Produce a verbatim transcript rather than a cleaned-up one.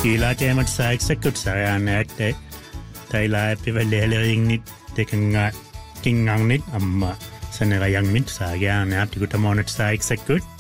Kiilaa teemat saiksekut sarjaneet te tailaapi välilleringit tekenga kingangnit amma sanerajangmit sarjaneet tikutamonnut saiksekut